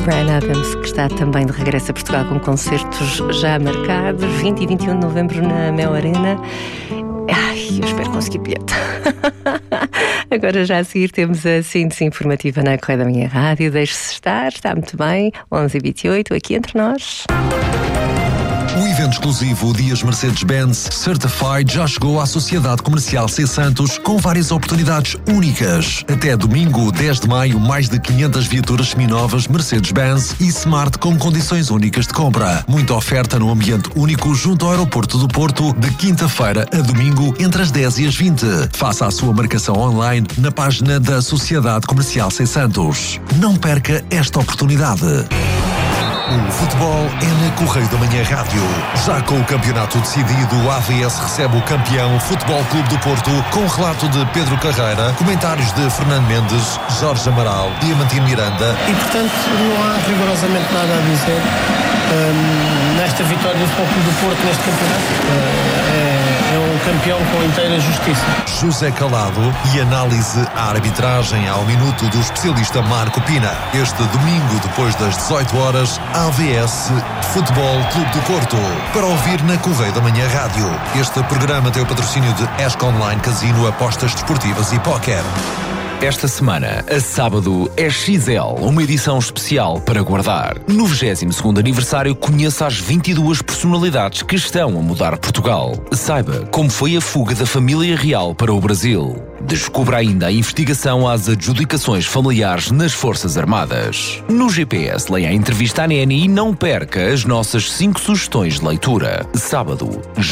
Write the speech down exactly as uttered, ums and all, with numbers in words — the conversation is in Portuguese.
Bryan Adams, que está também de regresso a Portugal com concertos já marcados, vinte e vinte e um de novembro na Mel Arena. Ai, eu espero conseguir bilhete. Agora já a seguir temos a síntese informativa na Correia da Minha Rádio. Deixe-se estar, está muito bem. onze e vinte e oito, aqui entre nós. O evento exclusivo Dias Mercedes-Benz Certified já chegou à Sociedade Comercial C Santos com várias oportunidades únicas. Até domingo, dez de maio, mais de quinhentas viaturas seminovas Mercedes-Benz e Smart com condições únicas de compra. Muita oferta num ambiente único junto ao aeroporto do Porto, de quinta-feira a domingo, entre as dez e as vinte. Faça a sua marcação online na página da Sociedade Comercial C Santos. Não perca esta oportunidade. O futebol é na Correio da Manhã Rádio. Já com o campeonato decidido, o A V S recebe o campeão Futebol Clube do Porto, com relato de Pedro Carreira, comentários de Fernando Mendes, Jorge Amaral, Diamantino Miranda. E, portanto, não há rigorosamente nada a dizer um, nesta vitória do Futebol Clube do Porto neste campeonato. Uh, é, é um campeão com inteira justiça. José Calado e análise à arbitragem ao minuto do especialista Marco Pina. Este domingo, depois das dezoito horas, A V S Futebol Clube do Porto, para ouvir na Correio da Manhã Rádio. Este programa tem o patrocínio de Esco Online Casino, apostas desportivas e póquer. Esta semana, a sábado, é X L, uma edição especial para guardar. No vigésimo segundo aniversário, conheça as vinte e duas personalidades que estão a mudar Portugal. Saiba como foi a fuga da família real para o Brasil. Descubra ainda a investigação às adjudicações familiares nas Forças Armadas. No G P S, leia a entrevista à Neni e não perca as nossas cinco sugestões de leitura. Sábado,